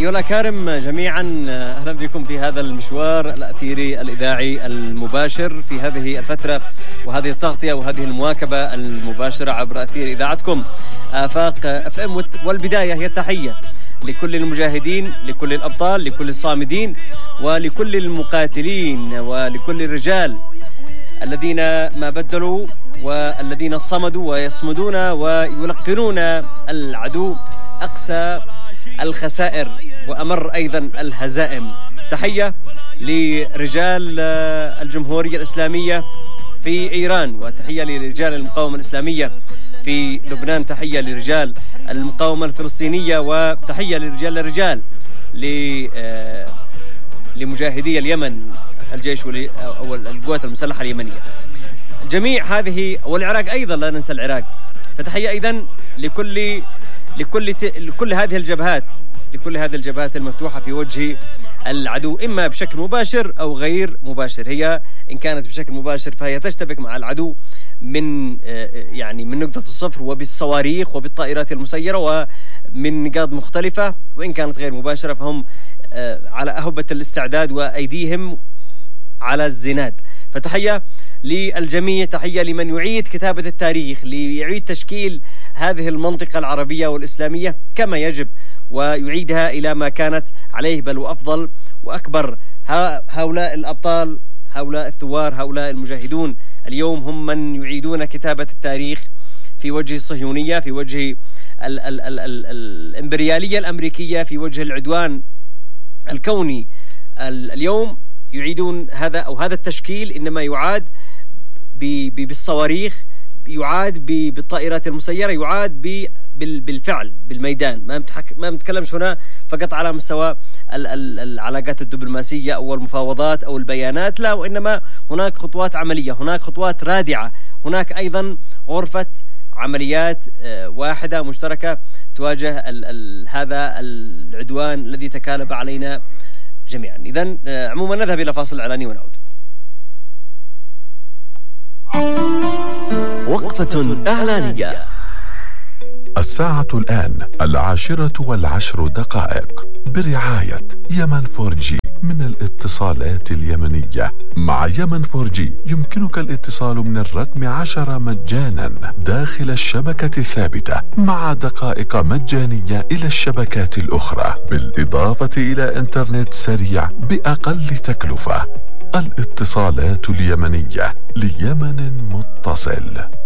أيها الأكارم جميعا، أهلا بكم في هذا المشوار الأثيري الإذاعي المباشر في هذه الفترة وهذه التغطية وهذه المواكبة المباشرة عبر أثير إذاعتكم آفاق FM. والبداية هي التحية لكل المجاهدين، لكل الأبطال، لكل الصامدين، ولكل المقاتلين، ولكل الرجال الذين ما بدلوا والذين صمدوا ويصمدون ويلقنون العدو أقسى الخسائر وأمر أيضا الهزائم. تحية لرجال الجمهورية الإسلامية في إيران، وتحية لرجال المقاومة الإسلامية في لبنان، تحية لرجال المقاومة الفلسطينية، وتحية لرجال لمجاهدي اليمن، الجيش أو القوات المسلحة اليمنية. جميع هذه والعراق أيضا، لا ننسى العراق. فتحية أيضا لكل هذه الجبهات المفتوحة في وجه العدو، إما بشكل مباشر أو غير مباشر. هي إن كانت بشكل مباشر فهي تشتبك مع العدو من نقطة الصفر وبالصواريخ وبالطائرات المسيرة ومن نقاط مختلفة، وإن كانت غير مباشرة فهم على أهبة الاستعداد وأيديهم على الزناد. فتحية للجميع، تحية لمن يعيد كتابة التاريخ، ليعيد تشكيل هذه المنطقة العربية والإسلامية كما يجب ويعيدها إلى ما كانت عليه بل وأفضل وأكبر. هؤلاء الأبطال، هؤلاء الثوار، هؤلاء المجاهدون اليوم هم من يعيدون كتابة التاريخ في وجه الصهيونية، في وجه الإمبريالية الأمريكية، في وجه العدوان الكوني. اليوم يعيدون هذا التشكيل، إنما يعاد بالصواريخ، يعاد بالطائرات المسيرة، يعاد بالفعل بالميدان. ما نتكلمش هنا فقط على مستوى العلاقات الدبلوماسية أو المفاوضات أو البيانات، لا، وإنما هناك خطوات عملية، هناك خطوات رادعة، هناك أيضا غرفة عمليات واحدة مشتركة تواجه هذا العدوان الذي تكالب علينا جميعا. إذن عموما نذهب إلى فاصل إعلاني ونعود. وقفة إعلانية. الساعة الآن 10:10 برعاية يمن 4G من الاتصالات اليمنية. مع يمن 4G يمكنك الاتصال من الرقم 10 مجانا داخل الشبكة الثابتة، مع دقائق مجانية إلى الشبكات الأخرى، بالإضافة إلى إنترنت سريع بأقل تكلفة. الاتصالات اليمنية، ليمن متصل.